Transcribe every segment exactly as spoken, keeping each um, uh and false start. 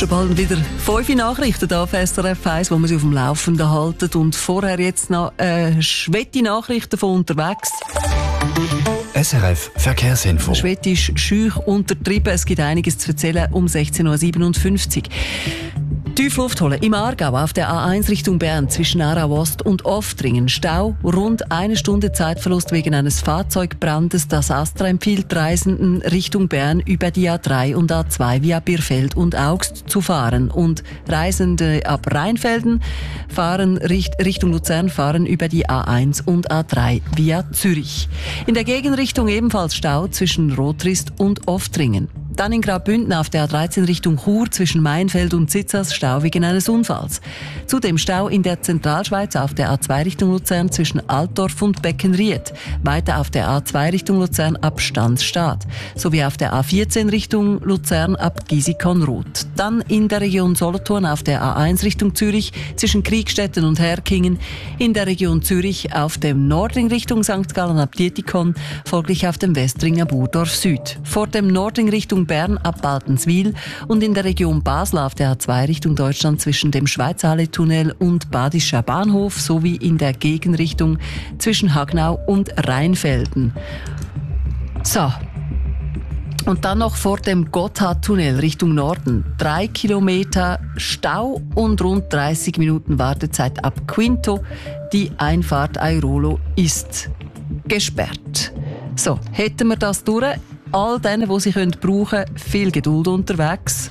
Schon bald wieder fünf Nachrichten hier auf S R F eins, wo man sie auf dem Laufenden halten. Und vorher jetzt noch äh, schwette Nachrichten von unterwegs. S R F Verkehrsinfo. Schwett ist schüch untertrieben. Es gibt einiges zu erzählen um sechzehn Uhr siebenundfünfzig. Tiefluft holen im Aargau auf der A eins Richtung Bern zwischen Aarau Ost und Oftringen. Stau, rund eine Stunde Zeitverlust wegen eines Fahrzeugbrandes. Das Astra empfiehlt Reisenden Richtung Bern über die A drei und A zwei via Birfeld und Augst zu fahren. Und Reisende ab Rheinfelden fahren Richtung Luzern fahren über die A eins und A drei via Zürich. In der Gegenrichtung ebenfalls Stau zwischen Rotrist und Oftringen. Dann in Graubünden auf der A dreizehn Richtung Chur zwischen Mainfeld und Zitzers Stau wegen eines Unfalls. Zudem Stau in der Zentralschweiz auf der A zwei Richtung Luzern zwischen Altdorf und Beckenried. Weiter auf der A zwei Richtung Luzern ab Stanzstadt. Sowie auf der A vierzehn Richtung Luzern ab Gisikon-Roth. Dann in der Region Solothurn auf der A eins Richtung Zürich zwischen Kriegstetten und Herkingen. In der Region Zürich auf dem Nordring Richtung Sankt Gallen ab Dietikon. Folglich auf dem Westring ab Urdorf Süd. Vor dem Nordring Richtung Bern ab Baltenswil und in der Region Basel auf der A zwei Richtung Deutschland zwischen dem Schweizerhalle-Tunnel und Badischer Bahnhof sowie in der Gegenrichtung zwischen Hagnau und Rheinfelden. So. Und dann noch vor dem Gotthardtunnel Richtung Norden. Drei Kilometer Stau und rund dreißig Minuten Wartezeit ab Quinto. Die Einfahrt Airolo ist gesperrt. So, hätten wir das durch. All denen, die sie brauchen können, viel Geduld unterwegs.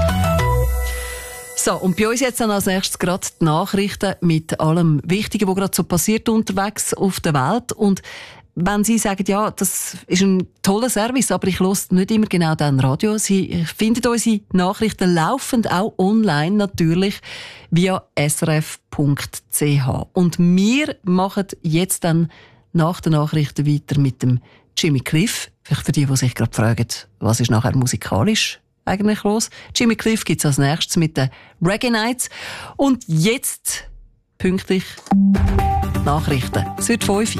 So, und bei uns jetzt dann als nächstes gerade die Nachrichten mit allem Wichtigen, was gerade so passiert unterwegs auf der Welt. Und wenn Sie sagen, ja, das ist ein toller Service, aber ich höre nicht immer genau den Radio. Sie finden unsere Nachrichten laufend auch online natürlich via s r f punkt c h. Und wir machen jetzt dann nach den Nachrichten weiter mit dem Jimmy Cliff. Vielleicht für die, die sich gerade fragen, was ist nachher musikalisch eigentlich los. Jimmy Cliff gibt es als nächstes mit den Reggae Nights. Und jetzt pünktlich Nachrichten. Es wird fünf.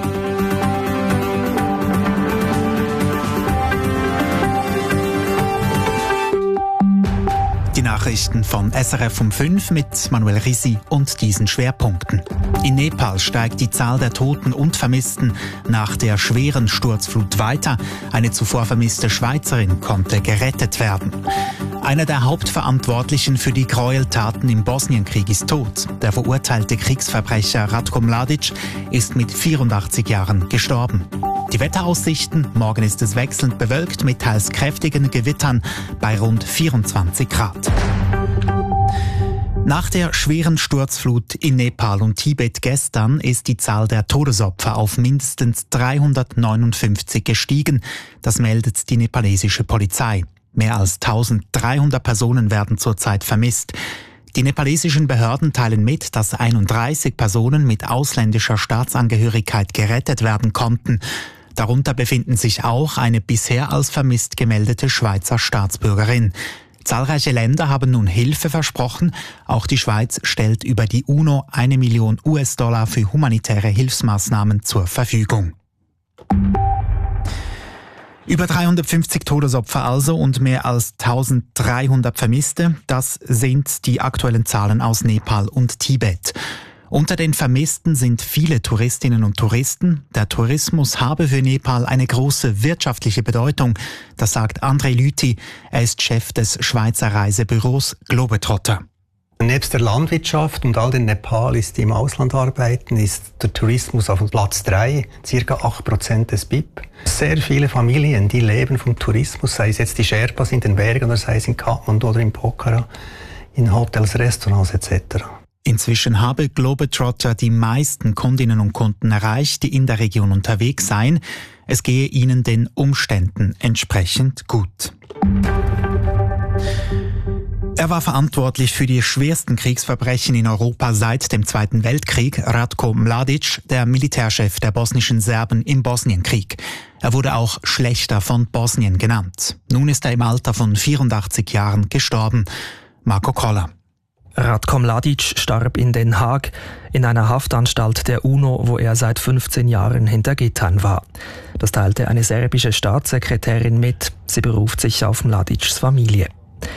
Die Nachrichten von S R F um fünf mit Manuel Risi und diesen Schwerpunkten. In Nepal steigt die Zahl der Toten und Vermissten nach der schweren Sturzflut weiter. Eine zuvor vermisste Schweizerin konnte gerettet werden. Einer der Hauptverantwortlichen für die Gräueltaten im Bosnienkrieg ist tot. Der verurteilte Kriegsverbrecher Ratko Mladic ist mit vierundachtzig Jahren gestorben. Die Wetteraussichten: Morgen ist es wechselnd bewölkt mit teils kräftigen Gewittern bei rund vierundzwanzig Grad. Nach der schweren Sturzflut in Nepal und Tibet gestern ist die Zahl der Todesopfer auf mindestens dreihundertneunundfünfzig gestiegen. Das meldet die nepalesische Polizei. Mehr als eintausenddreihundert Personen werden zurzeit vermisst. Die nepalesischen Behörden teilen mit, dass einunddreißig Personen mit ausländischer Staatsangehörigkeit gerettet werden konnten. Darunter befinden sich auch eine bisher als vermisst gemeldete Schweizer Staatsbürgerin. Zahlreiche Länder haben nun Hilfe versprochen. Auch die Schweiz stellt über die UNO eine Million U S-Dollar für humanitäre Hilfsmaßnahmen zur Verfügung. Über dreihundertfünfzig Todesopfer also und mehr als eintausenddreihundert Vermisste. Das sind die aktuellen Zahlen aus Nepal und Tibet. Unter den Vermissten sind viele Touristinnen und Touristen. Der Tourismus habe für Nepal eine große wirtschaftliche Bedeutung. Das sagt André Lüthi. Er ist Chef des Schweizer Reisebüros Globetrotter. Nebst der Landwirtschaft und all den Nepalis, die im Ausland arbeiten, ist der Tourismus auf Platz drei, ca. acht Prozent des B I P. Sehr viele Familien, die leben vom Tourismus, sei es jetzt die Sherpas in den Bergen oder sei es in Kathmandu oder in Pokhara, in Hotels, Restaurants et cetera. Inzwischen habe Globetrotter die meisten Kundinnen und Kunden erreicht, die in der Region unterwegs seien. Es gehe ihnen den Umständen entsprechend gut. Er war verantwortlich für die schwersten Kriegsverbrechen in Europa seit dem Zweiten Weltkrieg, Ratko Mladic, der Militärchef der bosnischen Serben im Bosnienkrieg. Er wurde auch Schlächter von Bosnien genannt. Nun ist er im Alter von vierundachtzig Jahren gestorben. Marco Koller. Ratko Mladic starb in Den Haag, in einer Haftanstalt der UNO, wo er seit fünfzehn Jahren hinter Gittern war. Das teilte eine serbische Staatssekretärin mit. Sie beruft sich auf Mladics Familie.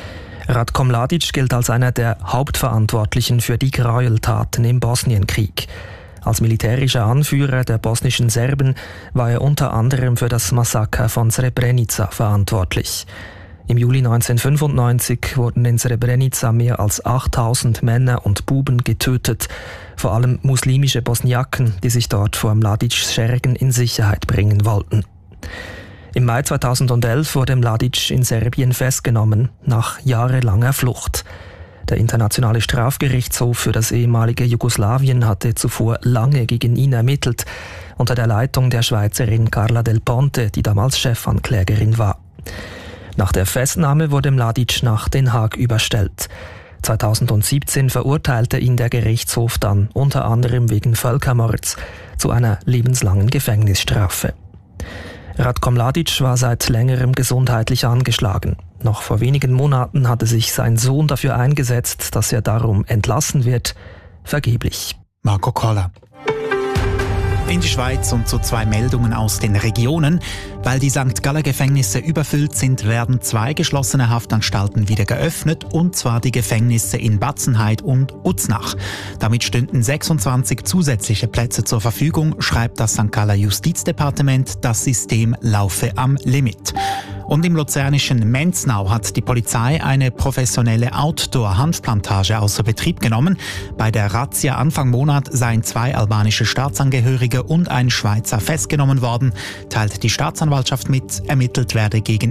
Ratko Mladic gilt als einer der Hauptverantwortlichen für die Gräueltaten im Bosnienkrieg. Als militärischer Anführer der bosnischen Serben war er unter anderem für das Massaker von Srebrenica verantwortlich. Im Juli neunzehnhundertfünfundneunzig wurden in Srebrenica mehr als achttausend Männer und Buben getötet, vor allem muslimische Bosniaken, die sich dort vor Mladics Schergen in Sicherheit bringen wollten. Im Mai zweitausendelf wurde Mladic in Serbien festgenommen, nach jahrelanger Flucht. Der Internationale Strafgerichtshof für das ehemalige Jugoslawien hatte zuvor lange gegen ihn ermittelt, unter der Leitung der Schweizerin Carla Del Ponte, die damals Chefanklägerin war. Nach der Festnahme wurde Mladic nach Den Haag überstellt. zweitausendsiebzehn verurteilte ihn der Gerichtshof dann unter anderem wegen Völkermords zu einer lebenslangen Gefängnisstrafe. Ratko Mladic war seit längerem gesundheitlich angeschlagen. Noch vor wenigen Monaten hatte sich sein Sohn dafür eingesetzt, dass er darum entlassen wird. Vergeblich. Marco Koller. In die Schweiz und zu zwei Meldungen aus den Regionen. Weil die Sankt Galler Gefängnisse überfüllt sind, werden zwei geschlossene Haftanstalten wieder geöffnet, und zwar die Gefängnisse in Batzenheid und Uznach. Damit stünden sechsundzwanzig zusätzliche Plätze zur Verfügung, schreibt das Sankt Galler Justizdepartement. Das System laufe am Limit. Und im luzernischen Menznau hat die Polizei eine professionelle Outdoor-Hanfplantage außer Betrieb genommen. Bei der Razzia Anfang Monat seien zwei albanische Staatsangehörige und ein Schweizer festgenommen worden, teilt die Staatsanwaltschaft mit. Ermittelt werde gegen